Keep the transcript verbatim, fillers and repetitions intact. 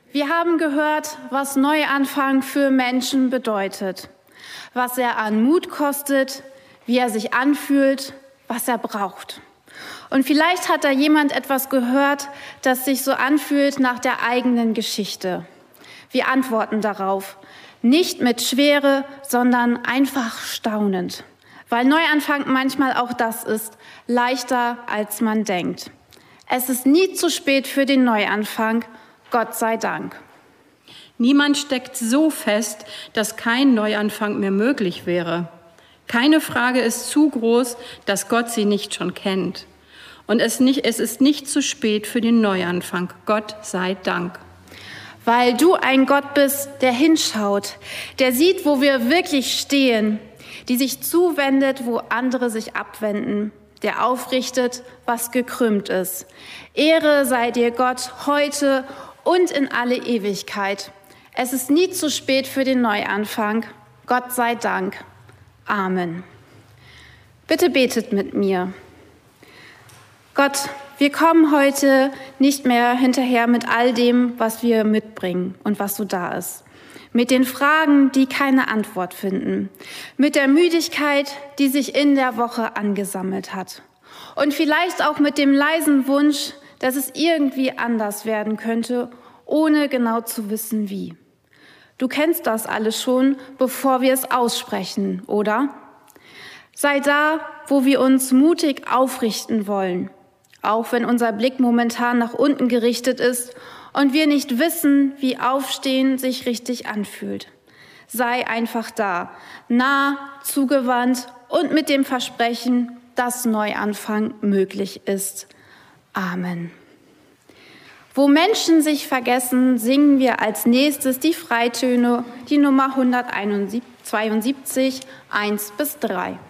Wir haben gehört, was Neuanfang für Menschen bedeutet, was er an Mut kostet, wie er sich anfühlt, was er braucht. Und vielleicht hat da jemand etwas gehört, das sich so anfühlt nach der eigenen Geschichte. Wir antworten darauf, nicht mit Schwere, sondern einfach staunend, weil Neuanfang manchmal auch das ist, leichter als man denkt. Es ist nie zu spät für den Neuanfang, Gott sei Dank. Niemand steckt so fest, dass kein Neuanfang mehr möglich wäre. Keine Frage ist zu groß, dass Gott sie nicht schon kennt. Und es, nicht, es ist nicht zu spät für den Neuanfang, Gott sei Dank. Weil du ein Gott bist, der hinschaut, der sieht, wo wir wirklich stehen, die sich zuwendet, wo andere sich abwenden, der aufrichtet, was gekrümmt ist. Ehre sei dir Gott heute und in alle Ewigkeit. Es ist nie zu spät für den Neuanfang. Gott sei Dank. Amen. Bitte betet mit mir. Gott, wir kommen heute nicht mehr hinterher mit all dem, was wir mitbringen und was so da ist. Mit den Fragen, die keine Antwort finden. Mit der Müdigkeit, die sich in der Woche angesammelt hat. Und vielleicht auch mit dem leisen Wunsch, dass es irgendwie anders werden könnte, ohne genau zu wissen, wie. Du kennst das alles schon, bevor wir es aussprechen, oder? Sei da, wo wir uns mutig aufrichten wollen, auch wenn unser Blick momentan nach unten gerichtet ist und wir nicht wissen, wie Aufstehen sich richtig anfühlt. Sei einfach da, nah, zugewandt und mit dem Versprechen, dass Neuanfang möglich ist. Amen. Wo Menschen sich vergessen, singen wir als nächstes die Freitöne, die Nummer hundertzweiundsiebzig, eins bis drei.